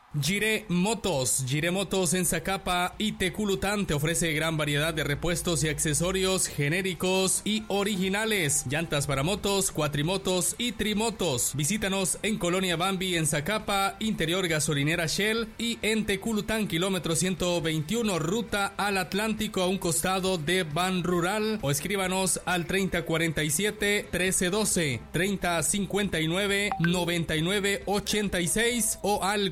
Gire Motos en Zacapa y Teculután te ofrece gran variedad de repuestos y accesorios genéricos y originales, llantas para motos, cuatrimotos y trimotos. Visítanos en Colonia Bambi en Zacapa, interior gasolinera Shell, y en Teculután, kilómetro 121, ruta al Atlántico a un costado de Ban Rural, o escríbanos al 3047-1312, 3059-9986 o al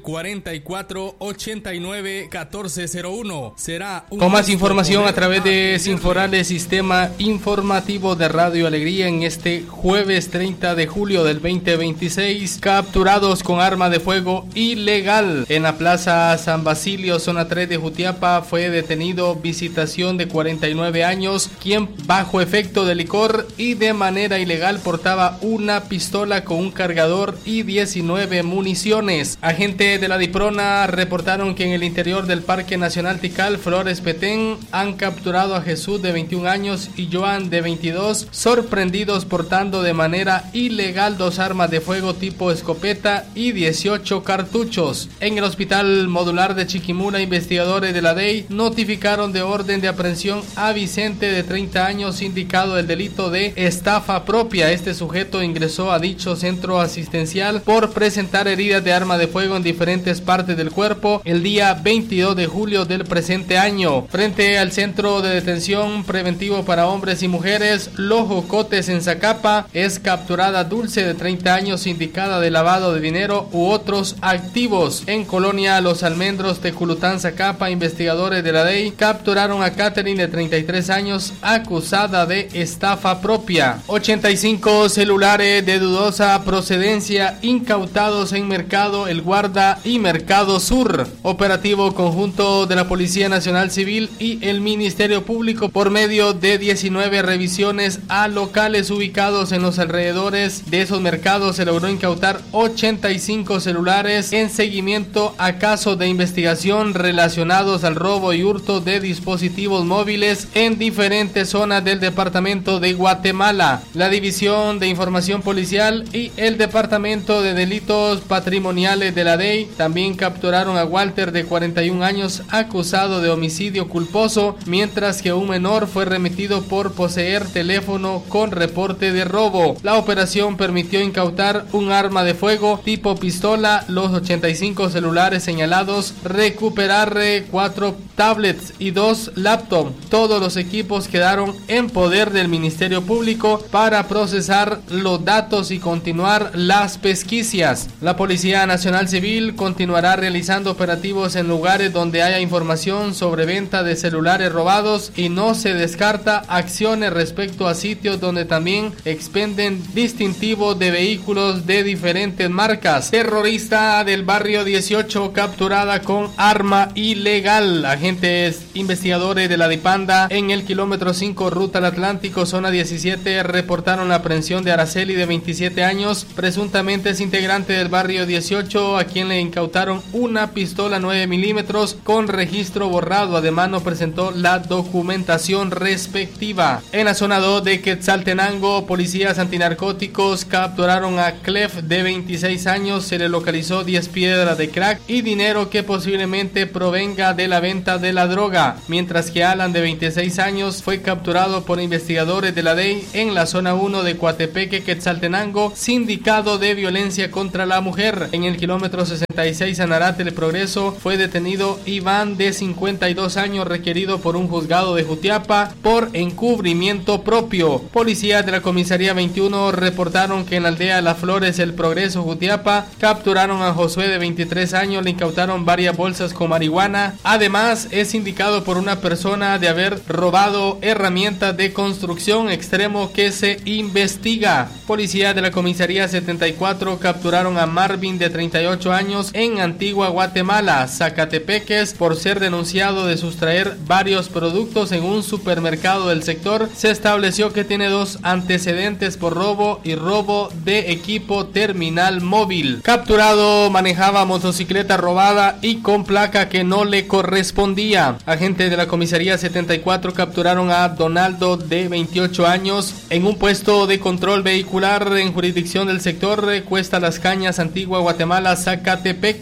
4489-1401. Será un con más información a través de Sinforales, Sistema Informativo de Radio Alegría, en este jueves 30 de julio del 2026. Capturados con arma de fuego ilegal en la Plaza San Basilio, zona 3 de Jutiapa, fue detenido Visitación de 49 años, quien bajo efecto de licor y de manera ilegal portaba una pistola con un cargador y 19 municiones. Agentes de la Diprona reportaron que en el interior del Parque Nacional Tikal, Flores Petén, han capturado a Jesús de 21 años y Joan de 22, sorprendidos portando de manera ilegal 2 armas de fuego tipo escopeta y 18 cartuchos. En el Hospital Modular de Chiquimula, investigadores de la DEI notificaron de orden de aprehensión a Vicente de 30 años, indicado del delito de estafa propia. Este sujeto ingresó a dicho centro asistencial por presentar heridas de arma de fuego en diferentes partes del cuerpo el día 22 de julio del presente año. Frente al Centro de Detención Preventivo para Hombres y Mujeres Los Jocotes en Zacapa, es capturada Dulce de 30 años, indicada de lavado de dinero u otros activos. En Colonia Los Almendros, Teculután, Zacapa, investigadores de la DEI capturaron a Catherine de 33 años, acusada de estafa propia. 85 celulares de dudosa procedencia incautados en Mercado El Guarda y Mercado Sur. Operativo conjunto de la Policía Nacional Civil y el Ministerio Público, por medio de 19 revisiones a locales ubicados en los alrededores de esos mercados, se logró incautar 85 celulares en seguimiento a casos de investigación relacionados al robo y hurto de dispositivos móviles en diferentes zonas del departamento de Guatemala. La División de Información Policial y el Departamento de Delitos Patrimoniales de la DEI también capturaron a Walter de 41 años, acusado de homicidio culposo, mientras que un menor fue remitido por poseer teléfono con reporte de robo. La operación permitió incautar un arma de fuego tipo pistola, los 85 celulares señalados, recuperar 4 tablets y 2 laptops. Todos los equipos quedaron en poder del Ministerio Público para procesar los datos y continuar las pesquisas. La Policía Nacional Civil continuará realizando operativos en lugares donde haya información sobre venta de celulares robados, y no se descarta acciones respecto a sitios donde también expenden distintivos de vehículos de diferentes marcas. Terrorista del barrio 18 capturada con arma ilegal. Agentes investigadores de la Dipanda en el kilómetro 5 ruta al Atlántico, zona 17, reportaron la aprehensión de Araceli de 27 años, presuntamente es integrante del barrio 18, a quien le incautaron una pistola 9 milímetros con registro borrado. Además no presentó la documentación respectiva. En la zona 2 de Quetzaltenango, policías antinarcóticos capturaron a Clef de 26 años, se le localizó 10 piedras de crack y dinero que posiblemente provenga de la venta de la droga, mientras que Alan de 26 años fue capturado por investigadores de la DEI en la zona 1 de Coatepeque, Quetzaltenango, sindicado de violencia contra la mujer. En el kilómetro 66 Anarate El Progreso fue detenido Iván de 52 años, requerido por un juzgado de Jutiapa por encubrimiento propio. Policías de la comisaría 21 reportaron que en la aldea Las Flores El Progreso, Jutiapa, capturaron a Josué de 23 años, le incautaron varias bolsas con marihuana. Además es indicado por una persona de haber robado herramientas de construcción, extremo que se investiga. Policías de la comisaría 74 capturaron a Marvin de 38 años en Antigua Guatemala, Zacatepeques, por ser denunciado de sustraer varios productos en un supermercado del sector. Se estableció que tiene 2 antecedentes por robo y robo de equipo terminal móvil. Capturado, manejaba motocicleta robada y con placa que no le correspondía. Agentes de la comisaría 74 capturaron a Donaldo de 28 años en un puesto de control vehicular en jurisdicción del sector Cuesta Las Cañas, Antigua Guatemala, Zacatepeques.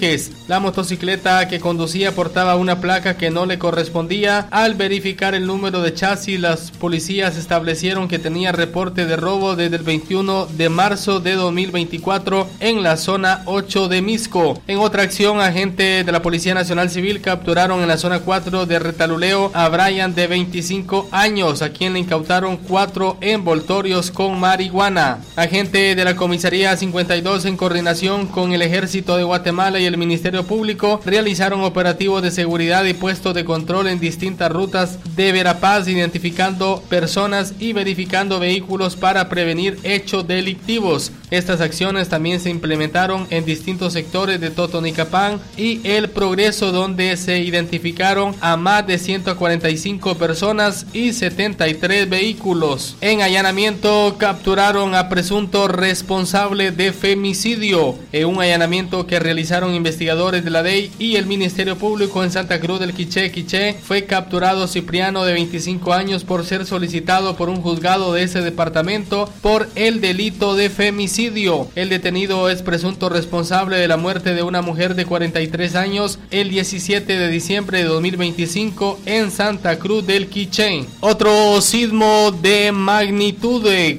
choques. La motocicleta que conducía portaba una placa que no le correspondía. Al verificar el número de chasis, las policías establecieron que tenía reporte de robo desde el 21 de marzo de 2024 en la zona 8 de Misco. En otra acción, agentes de la Policía Nacional Civil capturaron en la zona 4 de Retaluleo a Brian, de 25 años, a quien le incautaron 4 envoltorios con marihuana. Agentes de la Comisaría 52, en coordinación con el Ejército de Guatemala y el Ministerio Público, realizaron operativos de seguridad y puestos de control en distintas rutas de Verapaz, identificando personas y verificando vehículos para prevenir hechos delictivos. Estas acciones también se implementaron en distintos sectores de Totonicapán y El Progreso, donde se identificaron a más de 145 personas y 73 vehículos. En allanamiento capturaron a presunto responsable de femicidio. En un allanamiento que realizaron investigadores de la DEI y el Ministerio Público en Santa Cruz del Quiché, fue capturado Cipriano, de 25 años, por ser solicitado por un juzgado de ese departamento por el delito de femicidio. El detenido es presunto responsable de la muerte de una mujer de 43 años el 17 de diciembre de 2025 en Santa Cruz del Quiché. Otro sismo de magnitud de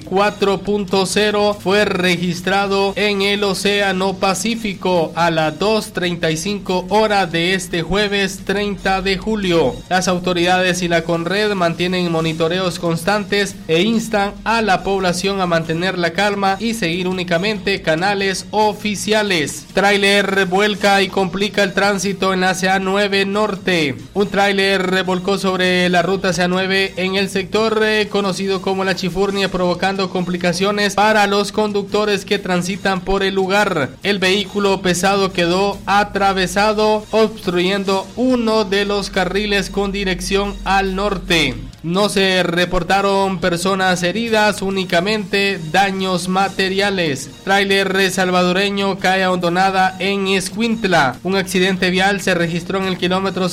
4.0 fue registrado en el Océano Pacífico a las 2:35 horas de este jueves 30 de julio. Las autoridades y la CONRED mantienen monitoreos constantes e instan a la población a mantener la calma y seguir únicamente canales oficiales. Tráiler revuelca y complica el tránsito en la CA9 Norte. Un tráiler revolcó sobre la ruta CA9 en el sector conocido como La Chifurnia, provocando complicaciones para los conductores que transitan por el lugar. El vehículo pesado quedó atravesado, obstruyendo uno de los carriles con dirección al norte. No se reportaron personas heridas, únicamente daños materiales. Tráiler salvadoreño cae ahondonada en Escuintla. Un accidente vial se registró en el kilómetro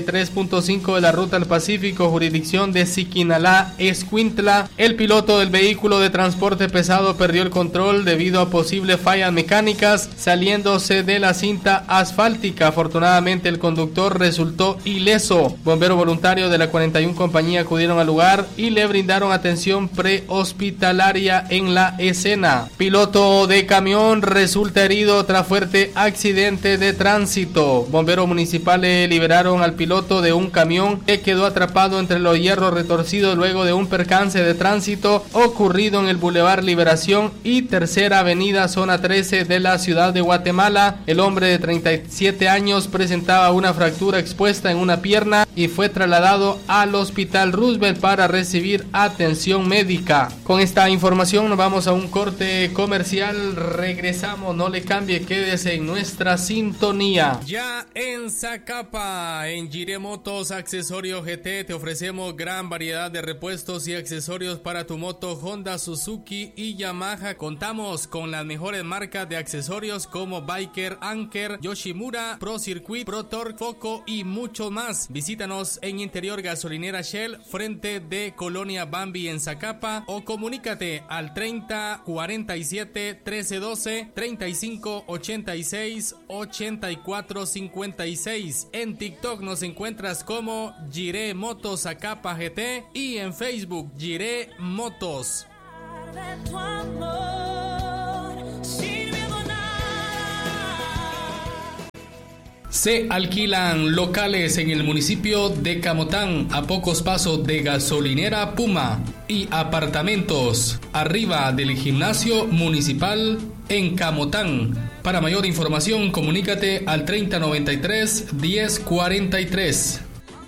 73.5 de la ruta al Pacífico, jurisdicción de Siquinalá, Escuintla. El piloto del vehículo de transporte pesado perdió el control debido a posibles fallas mecánicas, saliéndose de la cinta asfáltica. Afortunadamente, el conductor resultó ileso. Bombero voluntario de la 41 compañía acudieron al lugar y le brindaron atención prehospitalaria en la escena. Piloto de camión resulta herido tras fuerte accidente de tránsito. Bomberos municipales liberaron al piloto de un camión que quedó atrapado entre los hierros retorcidos luego de un percance de tránsito ocurrido en el Boulevard Liberación y Tercera Avenida, zona 13 de la ciudad de Guatemala. El hombre de 37 años presentaba una fractura expuesta en una pierna y fue trasladado al Hospital Roosevelt para recibir atención médica. Con esta información nos vamos a un corte comercial. Regresamos, no le cambie, quédese en nuestra sintonía. Ya en Zacapa, en Jiré Motos Accesorios GT, te ofrecemos gran variedad de repuestos y accesorios para tu moto Honda, Suzuki y Yamaha. Contamos con las mejores marcas de accesorios como Biker, Anker, Yoshimura, Pro Circuit, Pro Torque, Foco y mucho más. Visítanos en Interior Gasolinera Shell, frente de Colonia Bambi en Zacapa, o comunícate al 30 47 13 12 35 86 84 56. En TikTok nos encuentras como Jiré Motos Zacapa GT y en Facebook Jiré Motos. Se alquilan locales en el municipio de Camotán, a pocos pasos de Gasolinera Puma, y apartamentos arriba del gimnasio municipal en Camotán. Para mayor información, comunícate al 3093 1043.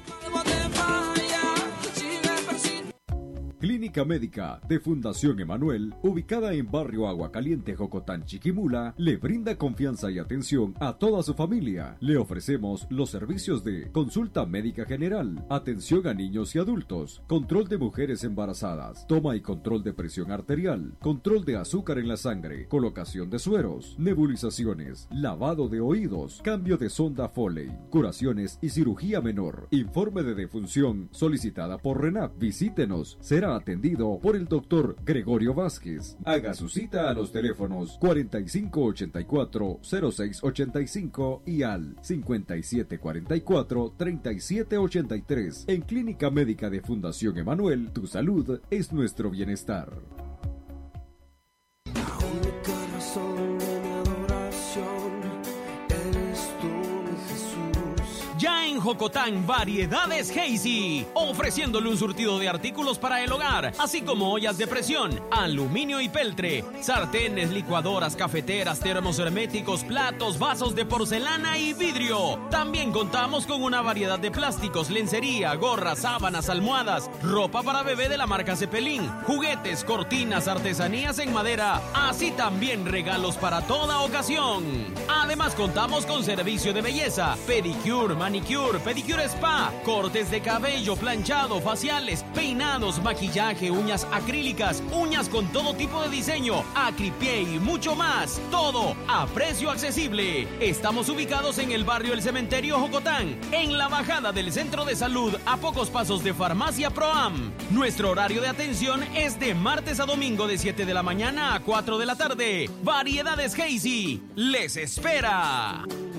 Clínica Médica de Fundación Emanuel, ubicada en Barrio Agua Caliente, Jocotán, Chiquimula, le brinda confianza y atención a toda su familia. Le ofrecemos los servicios de consulta médica general, atención a niños y adultos, control de mujeres embarazadas, toma y control de presión arterial, control de azúcar en la sangre, colocación de sueros, nebulizaciones, lavado de oídos, cambio de sonda Foley, curaciones y cirugía menor. Informe de defunción solicitada por RENAP. Visítenos, será atendido atendido por el doctor Gregorio Vázquez. Haga su cita a los teléfonos 4584-0685 y al 5744-3783. En Clínica Médica de Fundación Emanuel, tu salud es nuestro bienestar. Ya en Jocotán, Variedades Hazy, ofreciéndole un surtido de artículos para el hogar, así como ollas de presión, aluminio y peltre, sartenes, licuadoras, cafeteras, termos herméticos, platos, vasos de porcelana y vidrio. También contamos con una variedad de plásticos, lencería, gorras, sábanas, almohadas, ropa para bebé de la marca Cepelín, juguetes, cortinas, artesanías en madera, así también regalos para toda ocasión. Además contamos con servicio de belleza, pedicure, manicure, pedicure spa, cortes de cabello, planchado, faciales, peinados, maquillaje, uñas acrílicas, uñas con todo tipo de diseño, acripié y mucho más. Todo a precio accesible. Estamos ubicados en el barrio El Cementerio Jocotán, en la bajada del Centro de Salud, a pocos pasos de Farmacia Proam. Nuestro horario de atención es de martes a domingo de 7 de la mañana a 4 de la tarde. Variedades Hazy les espera.